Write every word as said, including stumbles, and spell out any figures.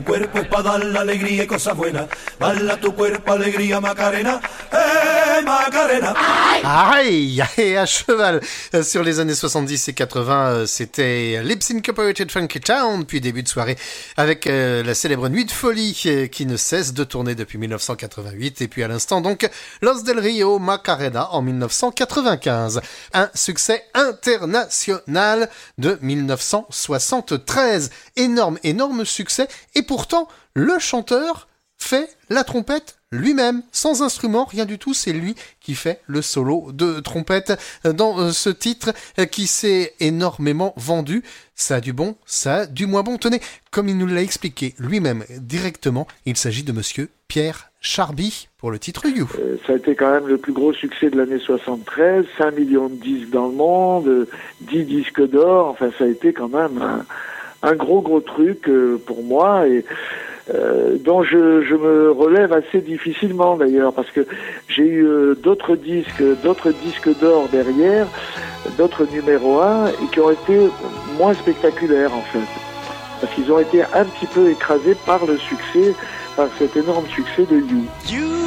cuerpo es para dar la alegría y cosas buenas. Baila tu cuerpo, alegría, Macarena. Eh, Macarena. Aïe, aïe, à cheval sur les années soixante-dix et quatre-vingts, c'était Lips Incorporated Funky Town, puis début de soirée avec euh, la célèbre Nuit de Folie euh, qui ne cesse de tourner depuis dix-neuf cent quatre-vingt-huit, et puis à l'instant donc Los del Rio, Macarena en dix-neuf cent quatre-vingt-quinze. Un succès international de dix-neuf cent soixante-treize. Énorme, énorme succès, et pourtant le chanteur fait la trompette lui-même, sans instrument, rien du tout, c'est lui qui fait le solo de trompette dans ce titre qui s'est énormément vendu. Ça a du bon, ça a du moins bon. Tenez, comme il nous l'a expliqué lui-même directement, il s'agit de monsieur Pierre Charby pour le titre You. Euh, ça a été quand même le plus gros succès de l'année soixante-treize, cinq millions de disques dans le monde, dix disques d'or, enfin ça a été quand même un, un gros gros truc euh, pour moi, et Euh, dont je, je me relève assez difficilement d'ailleurs, parce que j'ai eu euh, d'autres disques, d'autres disques d'or derrière, d'autres numéros un, et qui ont été moins spectaculaires en fait, parce qu'ils ont été un petit peu écrasés par le succès, par cet énorme succès de You. You